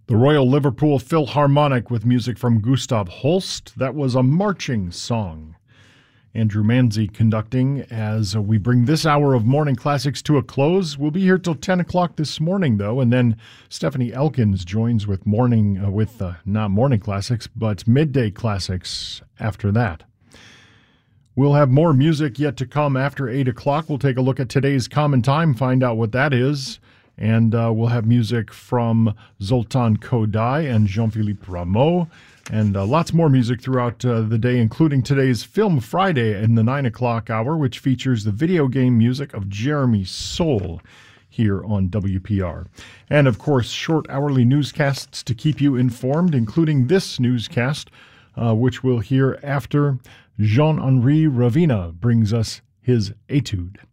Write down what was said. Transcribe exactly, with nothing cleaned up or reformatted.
The Royal Liverpool Philharmonic with music from Gustav Holst. That was a marching song. Andrew Manzi conducting as we bring this hour of Morning Classics to a close. We'll be here till ten o'clock this morning, though, and then Stephanie Elkins joins with morning, uh, with uh, not Morning Classics, but Midday Classics after that. We'll have more music yet to come after eight o'clock. We'll take a look at today's Common Time, find out what that is. And uh, we'll have music from Zoltan Kodály and Jean-Philippe Rameau, and uh, lots more music throughout uh, the day, including today's Film Friday in the nine o'clock hour, which features the video game music of Jeremy Soule here on W P R. And, of course, short hourly newscasts to keep you informed, including this newscast, uh, which we'll hear after Jean-Henri Ravina brings us his Etude.